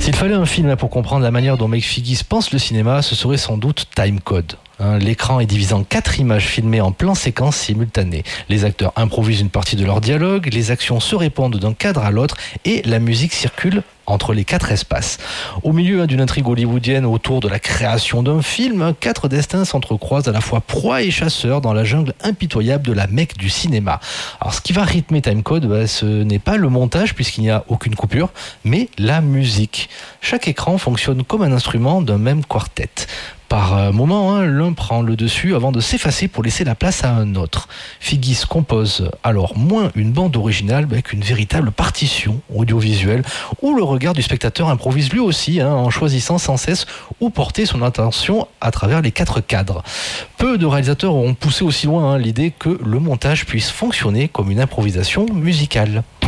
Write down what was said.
S'il fallait un film pour comprendre la manière dont Mike Figgis pense le cinéma, ce serait sans doute Time Code. L'écran est divisé en 4 images filmées en plan séquence simultané. Les acteurs improvisent une partie de leur dialogue, les actions se répondent d'un cadre à l'autre et la musique circule entre les 4 espaces. Au milieu d'une intrigue hollywoodienne autour de la création d'un film, 4 destins s'entrecroisent à la fois proie et chasseurs dans la jungle impitoyable de la Mecque du cinéma. Alors ce qui va rythmer Time Code, ce n'est pas le montage puisqu'il n'y a aucune coupure, mais la musique. Chaque écran fonctionne comme un instrument d'un même quartet. Par moment, l'un prend le dessus avant de s'effacer pour laisser la place à un autre. Figgis compose alors moins une bande originale qu'une véritable partition audiovisuelle où le regard du spectateur improvise lui aussi en choisissant sans cesse où porter son attention à travers les 4 cadres. Peu de réalisateurs ont poussé aussi loin l'idée que le montage puisse fonctionner comme une improvisation musicale.